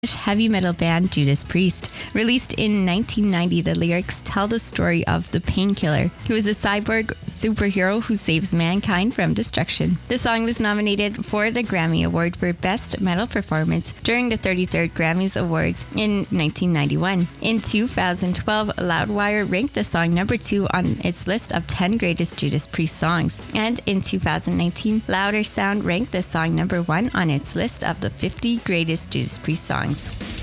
heavy metal band Judas Priest. Released in 1990, the lyrics tell the story of the Painkiller, who is a cyborg superhero who saves mankind from destruction. The song was nominated for the Grammy Award for Best Metal Performance during the 33rd Grammys Awards in 1991. In 2012, Loudwire ranked the song number 2 on its list of 10 greatest Judas Priest songs. And in 2019, Louder Sound ranked the song number 1 on its list of the 50 greatest Judas Priest songs.